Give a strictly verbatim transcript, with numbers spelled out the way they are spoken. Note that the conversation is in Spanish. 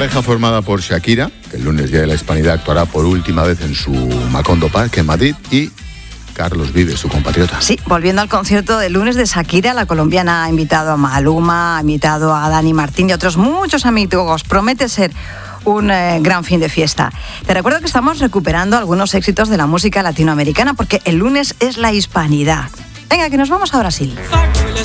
pareja formada por Shakira, que el lunes Día de la Hispanidad actuará por última vez en su Macondo Park en Madrid, y Carlos Vives, su compatriota. Sí, volviendo al concierto del lunes de Shakira, la colombiana ha invitado a Maluma, ha invitado a Dani Martín y a otros muchos amigos. Promete ser un eh, gran fin de fiesta. Te recuerdo que estamos recuperando algunos éxitos de la música latinoamericana porque el lunes es la Hispanidad. Venga, que nos vamos a Brasil.